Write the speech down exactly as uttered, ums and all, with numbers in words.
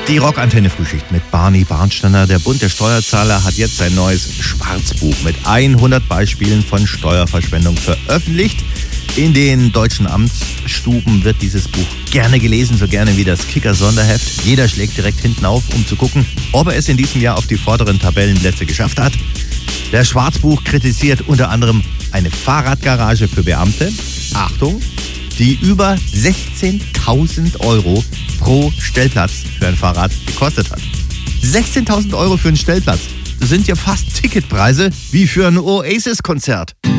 Die Rockantenne Frühschicht mit Barney Barnsteiner. Der Bund der Steuerzahler hat jetzt sein neues Schwarzbuch mit hundert Beispielen von Steuerverschwendung veröffentlicht. In den deutschen Amtsstuben wird dieses Buch gerne gelesen, so gerne wie das Kicker-Sonderheft. Jeder schlägt direkt hinten auf, um zu gucken, ob er es in diesem Jahr auf die vorderen Tabellenplätze geschafft hat. Das Schwarzbuch kritisiert unter anderem eine Fahrradgarage für Beamte. Achtung! Die über sechzehntausend Euro pro Stellplatz für ein Fahrrad gekostet hat. sechzehntausend Euro für einen Stellplatz. Das sind ja fast Ticketpreise wie für ein Oasis-Konzert.